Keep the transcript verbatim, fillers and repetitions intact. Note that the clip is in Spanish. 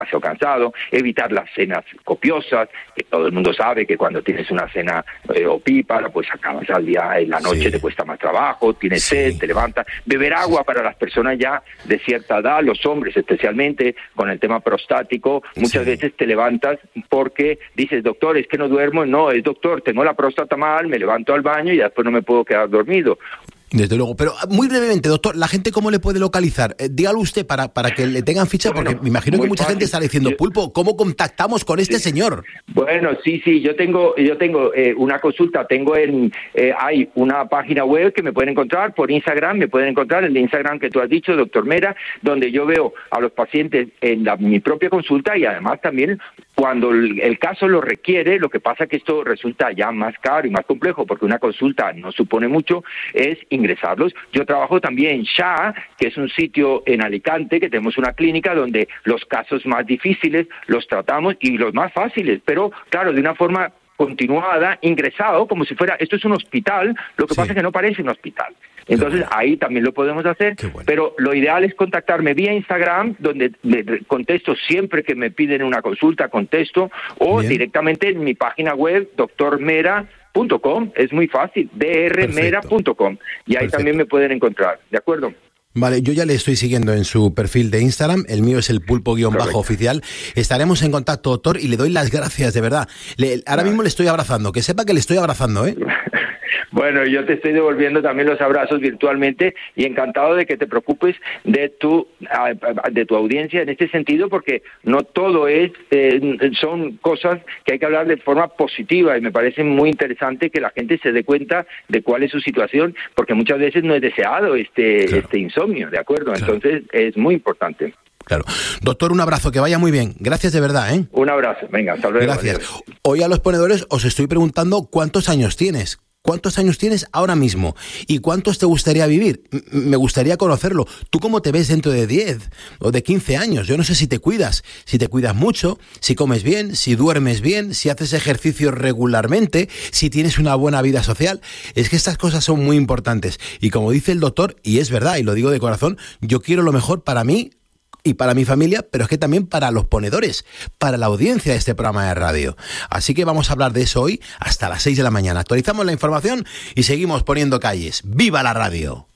demasiado cansado, evitar las cenas copiosas, que todo el mundo sabe que cuando tienes una cena eh, opípara, pues acabas al día, en la noche sí. te cuesta más trabajo, tienes sí. sed, te levantas, beber agua para las personas ya de cierta edad, los hombres especialmente, con el tema prostático, muchas sí. veces te levantas porque dices, doctor, es que no duermo, no, es doctor, tengo la próstata mal, me levanto al baño y después no me puedo quedar dormido. Desde luego, pero muy brevemente, doctor, ¿la gente cómo le puede localizar? Eh, dígalo usted para, para que le tengan ficha, porque bueno, me imagino que mucha fácil. gente está diciendo, Pulpo, ¿cómo contactamos con este sí. señor? Bueno, sí, sí, yo tengo yo tengo eh, una consulta, tengo en, eh, hay una página web que me pueden encontrar, por Instagram, me pueden encontrar, el de Instagram que tú has dicho, doctor Mera, donde yo veo a los pacientes en la, mi propia consulta y además también cuando el, el caso lo requiere, lo que pasa que esto resulta ya más caro y más complejo, porque una consulta no supone mucho, es ingresarlos. Yo trabajo también en S H A, que es un sitio en Alicante, que tenemos una clínica donde los casos más difíciles los tratamos y los más fáciles, pero claro, de una forma continuada, ingresado, como si fuera, esto es un hospital, lo que sí. pasa es que no parece un hospital. Entonces, bueno. ahí también lo podemos hacer, bueno. pero lo ideal es contactarme vía Instagram, donde me contesto siempre que me piden una consulta, contesto, o Bien. directamente en mi página web, doctor mera punto com, es muy fácil, d r mera punto com, y ahí Perfecto. también me pueden encontrar, ¿de acuerdo? Vale, yo ya le estoy siguiendo en su perfil de Instagram, el mío es el pulpo-oficial. Estaremos en contacto, doctor, y le doy las gracias, de verdad. Le, ahora mismo le estoy abrazando, que sepa que le estoy abrazando, ¿eh? Bueno, yo te estoy devolviendo también los abrazos virtualmente y encantado de que te preocupes de tu de tu audiencia en este sentido, porque no todo es eh, son cosas que hay que hablar de forma positiva y me parece muy interesante que la gente se dé cuenta de cuál es su situación, porque muchas veces no es deseado este claro. este insomnio, ¿de acuerdo? Claro. Entonces es muy importante. Claro. Doctor, un abrazo, que vaya muy bien. Gracias de verdad, ¿eh? Un abrazo, venga, hasta luego. Gracias. Hoy a los ponedores os estoy preguntando cuántos años tienes. ¿Cuántos años tienes ahora mismo? ¿Y cuántos te gustaría vivir? M- me gustaría conocerlo. ¿Tú cómo te ves dentro de diez o de quince años? Yo no sé si te cuidas, si te cuidas mucho, si comes bien, si duermes bien, si haces ejercicio regularmente, si tienes una buena vida social. Es que estas cosas son muy importantes. Y como dice el doctor, y es verdad, y lo digo de corazón, yo quiero lo mejor para mí y para mi familia, pero es que también para los ponedores, para la audiencia de este programa de radio. Así que vamos a hablar de eso hoy hasta las seis de la mañana. Actualizamos la información y seguimos poniendo calles. ¡Viva la radio!